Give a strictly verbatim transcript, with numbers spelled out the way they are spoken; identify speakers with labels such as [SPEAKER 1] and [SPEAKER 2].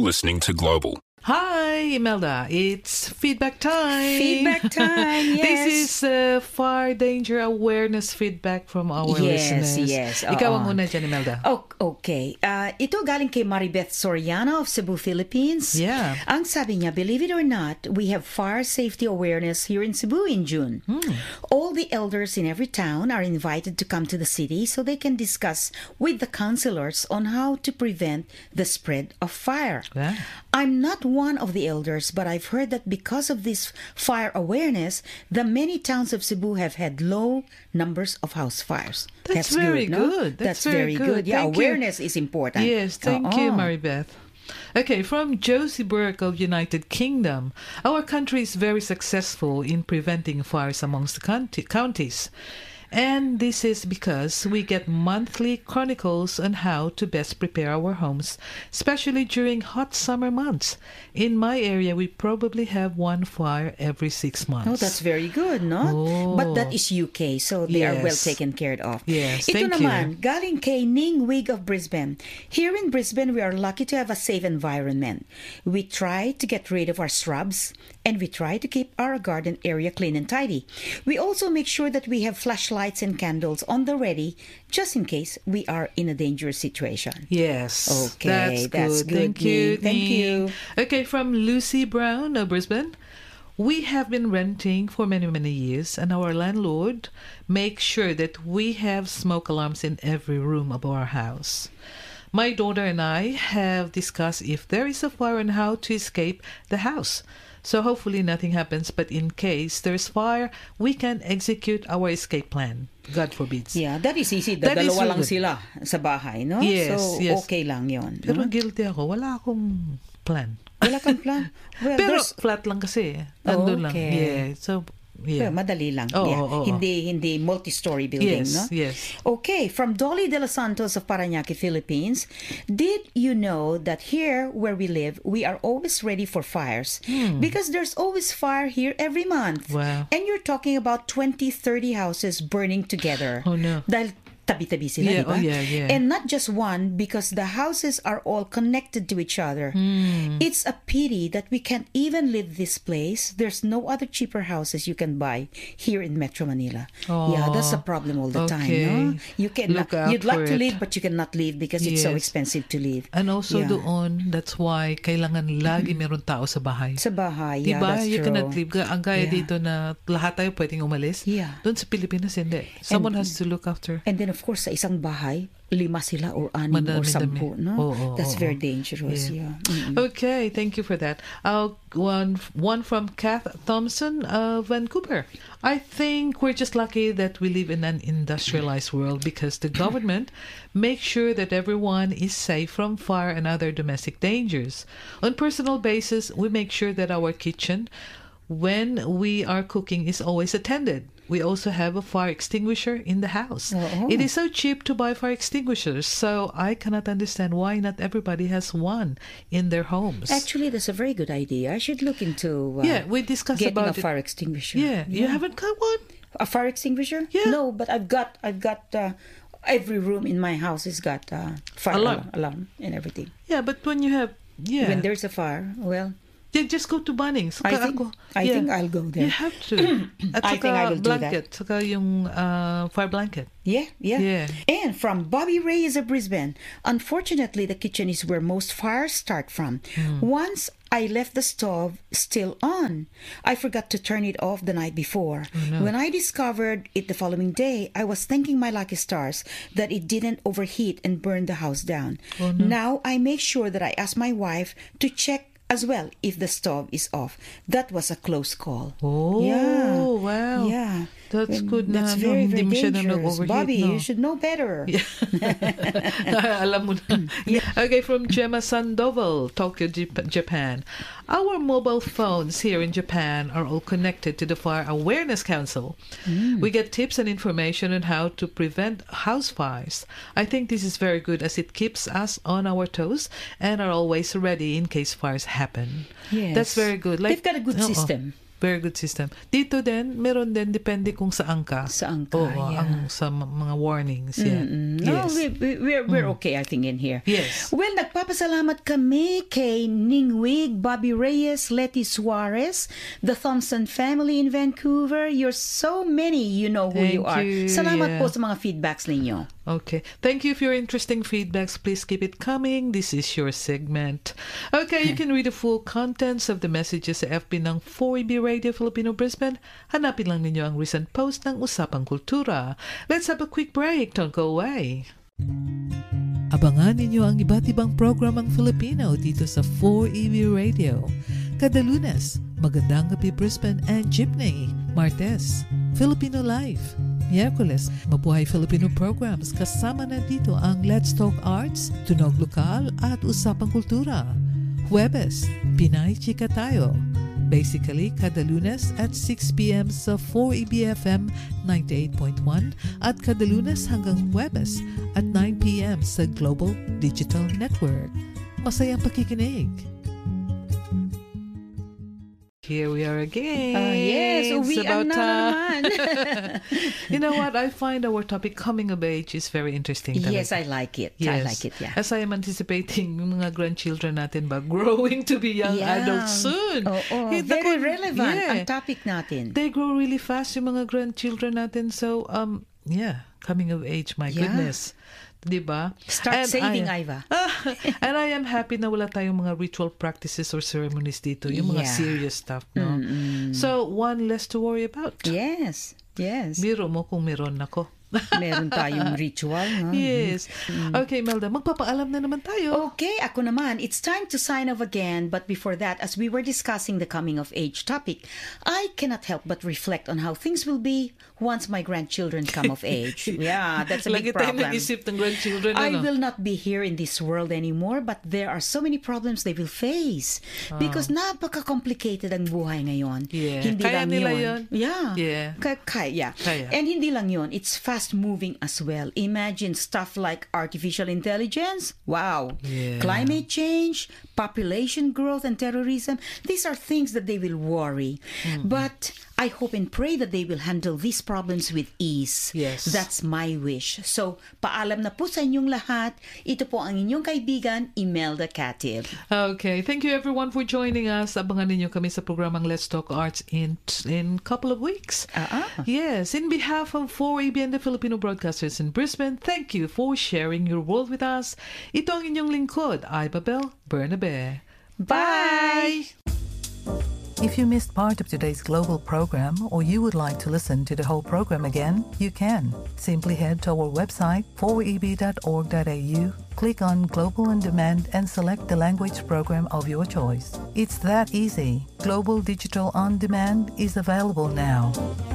[SPEAKER 1] listening to Global.
[SPEAKER 2] Hi, Imelda. It's feedback time.
[SPEAKER 3] Feedback time, yes.
[SPEAKER 2] This is uh, fire danger awareness feedback from our
[SPEAKER 3] yes,
[SPEAKER 2] listeners.
[SPEAKER 3] Yes, yes.
[SPEAKER 2] Ikaw ang una dyan, Imelda.
[SPEAKER 3] Oh, okay. Uh, ito galing kay Maribeth Soriano of Cebu, Philippines.
[SPEAKER 2] Yeah.
[SPEAKER 3] Ang sabi niya, believe it or not, we have fire safety awareness here in Cebu in June.
[SPEAKER 2] Hmm.
[SPEAKER 3] All the elders in every town are invited to come to the city so they can discuss with the councilors on how to prevent the spread of fire.
[SPEAKER 2] Yeah.
[SPEAKER 3] I'm not one of the elders, but I've heard that because of this fire awareness, the many towns of Cebu have had low numbers of house fires.
[SPEAKER 2] That's,
[SPEAKER 3] That's
[SPEAKER 2] very
[SPEAKER 3] good, no?
[SPEAKER 2] good.
[SPEAKER 3] That's,
[SPEAKER 2] That's very, good.
[SPEAKER 3] Yeah,
[SPEAKER 2] Thank
[SPEAKER 3] awareness
[SPEAKER 2] you.
[SPEAKER 3] is important.
[SPEAKER 2] Yes, thank
[SPEAKER 3] Oo.
[SPEAKER 2] you, Maribeth. Okay, from Josie Burke of United Kingdom. Our country is very successful in preventing fires amongst the county- counties. And this is because we get monthly chronicles on how to best prepare our homes, especially during hot summer months. In my area, we probably have one fire every six months.
[SPEAKER 3] Oh, that's very good, no?
[SPEAKER 2] Oh.
[SPEAKER 3] But that is U K, so they are well
[SPEAKER 2] Yes.
[SPEAKER 3] taken care of.
[SPEAKER 2] Yes,
[SPEAKER 3] Ito
[SPEAKER 2] thank
[SPEAKER 3] naman,
[SPEAKER 2] you.
[SPEAKER 3] galing kay Ning Wig of Brisbane. Here in Brisbane, we are lucky to have a safe environment. We try to get rid of our shrubs, and we try to keep our garden area clean and tidy. We also make sure that we have flashlights and candles on the ready, just in case we are in a dangerous situation.
[SPEAKER 2] Yes.
[SPEAKER 3] Okay,
[SPEAKER 2] that's good.
[SPEAKER 3] that's good,
[SPEAKER 2] Thank you.
[SPEAKER 3] Ning. Thank you.
[SPEAKER 2] Okay, from Lucy Brown of Brisbane. We have been renting for many, many years, and our landlord makes sure that we have smoke alarms in every room of our house. My daughter and I have discussed if there is a fire and how to escape the house. So hopefully nothing happens, but in case there's fire, we can execute our escape plan. God forbids.
[SPEAKER 3] Yeah, that is easy.
[SPEAKER 2] That is
[SPEAKER 3] Dalawa
[SPEAKER 2] really
[SPEAKER 3] lang
[SPEAKER 2] good.
[SPEAKER 3] sila sa bahay, no?
[SPEAKER 2] Yes,
[SPEAKER 3] so,
[SPEAKER 2] yes.
[SPEAKER 3] okay lang yon.
[SPEAKER 2] Pero
[SPEAKER 3] no?
[SPEAKER 2] guilty ako. Wala akong plan.
[SPEAKER 3] Wala kang plan? Well,
[SPEAKER 2] Pero
[SPEAKER 3] there's...
[SPEAKER 2] flat lang kasi. Nandun lang.
[SPEAKER 3] Okay.
[SPEAKER 2] Yeah. So, yeah.
[SPEAKER 3] Well, madali lang.
[SPEAKER 2] Oo,
[SPEAKER 3] yeah.
[SPEAKER 2] oo, oo.
[SPEAKER 3] Hindi hindi multi-story building,
[SPEAKER 2] Yes,
[SPEAKER 3] no?
[SPEAKER 2] yes.
[SPEAKER 3] Okay, from Dolly De Los Santos of Parañaque, Philippines. Did you know that here where we live, we are always ready for fires? Because there's always fire here every month.
[SPEAKER 2] Wow.
[SPEAKER 3] And you're talking about twenty, thirty houses burning together.
[SPEAKER 2] Oh, no.
[SPEAKER 3] Dahil tabi-tabi sila,
[SPEAKER 2] Yeah,
[SPEAKER 3] di ba?
[SPEAKER 2] oh, yeah, yeah.
[SPEAKER 3] And not just one, because the houses are all connected to each other.
[SPEAKER 2] Hmm.
[SPEAKER 3] It's a pity that we can't even leave this place. There's no other cheaper houses you can buy here in Metro Manila. Yeah, that's a problem all the time,
[SPEAKER 2] okay.
[SPEAKER 3] no? You can
[SPEAKER 2] Look out
[SPEAKER 3] you'd like
[SPEAKER 2] for
[SPEAKER 3] to
[SPEAKER 2] it.
[SPEAKER 3] leave, but you cannot leave because it's so
[SPEAKER 2] Yes.
[SPEAKER 3] expensive to leave.
[SPEAKER 2] And also
[SPEAKER 3] Yeah.
[SPEAKER 2] doon, that's why kailangan lagi meron tao sa bahay.
[SPEAKER 3] Sa bahay, yeah,
[SPEAKER 2] Diba?
[SPEAKER 3] that's
[SPEAKER 2] You
[SPEAKER 3] true.
[SPEAKER 2] cannot leave. Ang gaya
[SPEAKER 3] Yeah.
[SPEAKER 2] dito na lahat tayo pwedeng umalis.
[SPEAKER 3] Yeah.
[SPEAKER 2] Doon sa Pilipinas, hindi. Someone has to look after.
[SPEAKER 3] And then, of course, sa isang bahay, lima sila or anim or
[SPEAKER 2] Madami-dami.
[SPEAKER 3] sampu, no?
[SPEAKER 2] Oo, oo,
[SPEAKER 3] That's
[SPEAKER 2] oo.
[SPEAKER 3] very dangerous,
[SPEAKER 2] Yeah.
[SPEAKER 3] yeah. Mm-mm.
[SPEAKER 2] Okay, thank you for that. Uh, one one from Kath Thompson of Vancouver. I think we're just lucky that we live in an industrialized world because the government makes sure that everyone is safe from fire and other domestic dangers. On personal basis, we make sure that our kitchen, when we are cooking, is always attended. We also have a fire extinguisher in the house.
[SPEAKER 3] Oo.
[SPEAKER 2] It is so cheap to buy fire extinguishers, so I cannot understand why not everybody has one in their homes.
[SPEAKER 3] Actually, that's a very good idea. I should look into uh,
[SPEAKER 2] yeah, we discussed
[SPEAKER 3] getting
[SPEAKER 2] about
[SPEAKER 3] a
[SPEAKER 2] it.
[SPEAKER 3] fire extinguisher.
[SPEAKER 2] Yeah, you haven't got one?
[SPEAKER 3] A fire extinguisher?
[SPEAKER 2] Yeah.
[SPEAKER 3] No, but I've got I've got uh, every room in my house has got uh, fire
[SPEAKER 2] Alarm.
[SPEAKER 3] alarm. alarm and everything.
[SPEAKER 2] Yeah, but when you have yeah,
[SPEAKER 3] When there's a fire, well,
[SPEAKER 2] yeah, just go to Bunnings.
[SPEAKER 3] I
[SPEAKER 2] Saka
[SPEAKER 3] think
[SPEAKER 2] ako-
[SPEAKER 3] I
[SPEAKER 2] yeah.
[SPEAKER 3] think I'll go there.
[SPEAKER 2] You have to. At
[SPEAKER 3] I
[SPEAKER 2] saka
[SPEAKER 3] think I will do that.
[SPEAKER 2] blanket, saka yung uh, fire blanket.
[SPEAKER 3] Yeah, yeah,
[SPEAKER 2] Yeah.
[SPEAKER 3] And from Bobby Reyes of Brisbane, unfortunately, the kitchen is where most fires start from.
[SPEAKER 2] Hmm.
[SPEAKER 3] Once I left the stove still on. I forgot to turn it off the night before.
[SPEAKER 2] Oh,
[SPEAKER 3] When I discovered it the following day, I was thanking my lucky stars that it didn't overheat and burn the house down.
[SPEAKER 2] Oh, no.
[SPEAKER 3] Now I make sure that I ask my wife to check as well if the stove is off. That was a close call.
[SPEAKER 2] Oh,
[SPEAKER 3] yeah.
[SPEAKER 2] wow.
[SPEAKER 3] Yeah.
[SPEAKER 2] That's
[SPEAKER 3] Well,
[SPEAKER 2] good na.
[SPEAKER 3] That's
[SPEAKER 2] ano,
[SPEAKER 3] very,
[SPEAKER 2] hindi
[SPEAKER 3] very
[SPEAKER 2] mo siya na
[SPEAKER 3] dangerous.
[SPEAKER 2] nag-overheat,
[SPEAKER 3] Bobby,
[SPEAKER 2] no?
[SPEAKER 3] you should know better.
[SPEAKER 2] Alam mo na. Okay, from Gemma Sandoval, Tokyo, Jap- Japan. Our mobile phones here in Japan are all connected to the Fire Awareness Council. We get tips and information on how to prevent house fires. I think this is very good as it keeps us on our toes and are always ready in case fires happen.
[SPEAKER 3] Yes.
[SPEAKER 2] That's very good.
[SPEAKER 3] They've got a good
[SPEAKER 2] Oo.
[SPEAKER 3] system.
[SPEAKER 2] Very good system. Dito din, meron din, depende kung saan ka.
[SPEAKER 3] Saan ka,
[SPEAKER 2] Oo,
[SPEAKER 3] yeah.
[SPEAKER 2] ang sa m- mga warnings. Yeah.
[SPEAKER 3] Mm-mm.
[SPEAKER 2] Yes.
[SPEAKER 3] No, we, we, we're, we're
[SPEAKER 2] Mm.
[SPEAKER 3] okay, I think, in here.
[SPEAKER 2] Yes.
[SPEAKER 3] Well, nagpapasalamat kami kay Ningwig, Bobby Reyes, Letty Suarez, the Thompson family in Vancouver. You're so many, you know who you
[SPEAKER 2] Thank
[SPEAKER 3] are.
[SPEAKER 2] you,
[SPEAKER 3] Salamat
[SPEAKER 2] yeah.
[SPEAKER 3] po sa mga feedbacks ninyo.
[SPEAKER 2] Okay. Thank you for your interesting feedbacks. Please keep it coming. This is your segment. Okay, you can read the full contents of the messages sa F B ng four E B Radio Filipino Brisbane. Hanapin lang ninyo ang recent post ng Usapang Kultura. Let's have a quick break. Don't go away. Abangan ninyo ang iba't ibang programang Filipino dito sa four E B Radio. Kada Lunes, Magandang Gabi Brisbane and Jeepney. Martes, Filipino Life. Miyerkules, Mabuhay Filipino Programs. Kasama na dito ang Let's Talk Arts, Tunog Lokal at Usapang Kultura. Huwebes, Pinay Chika Tayo. Basically, kada Lunes at six p.m. sa four E B F M ninety-eight point one at kada Lunes hanggang Huwebes at nine p.m. sa Global Digital Network. Masayang pakikinig! Here we are again.
[SPEAKER 3] Uh, yes,
[SPEAKER 2] It's
[SPEAKER 3] uwi
[SPEAKER 2] about
[SPEAKER 3] na naman.
[SPEAKER 2] You know what? I find our topic, coming of age, is very interesting. Talaga.
[SPEAKER 3] Yes, I like it.
[SPEAKER 2] Yes.
[SPEAKER 3] I like it, yeah.
[SPEAKER 2] As I am anticipating yung mga grandchildren natin ba growing to be young
[SPEAKER 3] Yeah.
[SPEAKER 2] adults soon.
[SPEAKER 3] Oh, oh,
[SPEAKER 2] Eh,
[SPEAKER 3] very
[SPEAKER 2] naku,
[SPEAKER 3] relevant
[SPEAKER 2] yeah.
[SPEAKER 3] ang topic natin.
[SPEAKER 2] They grow really fast yung mga grandchildren natin. So, um, yeah, coming of age, my
[SPEAKER 3] Yeah.
[SPEAKER 2] goodness. Diba?
[SPEAKER 3] Start saving,
[SPEAKER 2] I,
[SPEAKER 3] Iva.
[SPEAKER 2] and I am happy na wala tayong mga ritual practices or ceremonies dito. Yung mga
[SPEAKER 3] Yeah.
[SPEAKER 2] serious stuff, no?
[SPEAKER 3] Mm-mm.
[SPEAKER 2] So, one less to worry about.
[SPEAKER 3] Yes, yes.
[SPEAKER 2] Biro mo kung meron ako.
[SPEAKER 3] Meron tayong ritual. No?
[SPEAKER 2] Yes. Okay, Melda, magpapaalam na naman tayo.
[SPEAKER 3] Okay, ako naman. It's time to sign off again. But before that, as we were discussing the coming of age topic, I cannot help but reflect on how things will be once my grandchildren come of age. Yeah, that's a
[SPEAKER 2] Lagi
[SPEAKER 3] big
[SPEAKER 2] tayo
[SPEAKER 3] problem.
[SPEAKER 2] nag-isip ng grandchildren.
[SPEAKER 3] I
[SPEAKER 2] ano?
[SPEAKER 3] will not be here in this world anymore, but there are so many problems they will face because napaka-complicated ang buhay ngayon.
[SPEAKER 2] Yeah.
[SPEAKER 3] Hindi
[SPEAKER 2] Kaya
[SPEAKER 3] lang
[SPEAKER 2] nila
[SPEAKER 3] yun.
[SPEAKER 2] yun.
[SPEAKER 3] Yeah.
[SPEAKER 2] Yeah.
[SPEAKER 3] Ka- kaya.
[SPEAKER 2] Kaya.
[SPEAKER 3] And hindi lang yun, it's fast-moving as well. Imagine stuff like artificial intelligence. Wow.
[SPEAKER 2] Yeah.
[SPEAKER 3] Climate change, population growth, and terrorism. These are things that they will worry. But I hope and pray that they will handle these problems with ease.
[SPEAKER 2] Yes.
[SPEAKER 3] That's my wish. So, paalam na po sa inyong lahat. Ito po ang inyong kaibigan, Imelda Katib.
[SPEAKER 2] Okay, thank you everyone for joining us. Abangan ninyo kami sa programang Let's Talk Arts in in couple of weeks.
[SPEAKER 3] Ah, ah.
[SPEAKER 2] Yes, in behalf of four E B and the Filipino broadcasters in Brisbane, thank you for sharing your world with us. Ito ang inyong lingkod, Iva Bell Bernabe. Bye! If you missed part of today's global program or you would like to listen to the whole program again, you can. Simply head to our website four e b dot org dot a u, click on Global On Demand and select the language program of your choice. It's that easy. Global Digital On Demand is available now.